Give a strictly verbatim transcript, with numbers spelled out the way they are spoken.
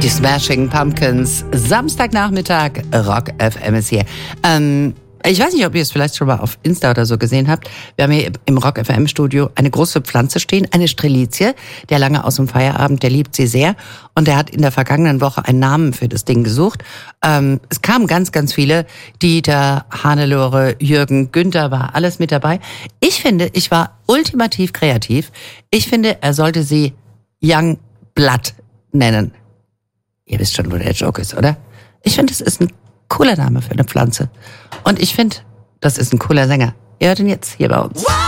Die Smashing Pumpkins, Samstagnachmittag, Rock F M ist hier. Ähm, ich weiß nicht, ob ihr es vielleicht schon mal auf Insta oder so gesehen habt. Wir haben hier im Rock F M Studio eine große Pflanze stehen, eine Strelizie. Der lange aus dem Feierabend, der liebt sie sehr. Und der hat in der vergangenen Woche einen Namen für das Ding gesucht. Ähm, es kamen ganz, ganz viele. Dieter, Hannelore, Jürgen, Günther war alles mit dabei. Ich finde, ich war ultimativ kreativ. Ich finde, er sollte sie Young Blood nennen. Ihr wisst schon, wo der Joke ist, oder? Ich finde, es ist ein cooler Name für eine Pflanze. Und ich finde, das ist ein cooler Sänger. Ihr hört ihn jetzt hier bei uns. Wow!